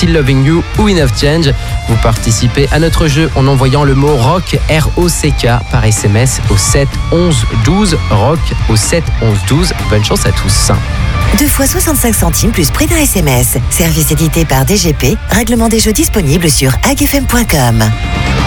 Still Loving You ou Enough Change. Vous participez à notre jeu en envoyant le mot ROCK, R-O-C-K, par SMS au 7 11 12. ROCK au 7 11 12. Bonne chance à tous. 2 fois 65 centimes plus prix d'un SMS. Service édité par DGP. Règlement des jeux disponible sur agfm.com.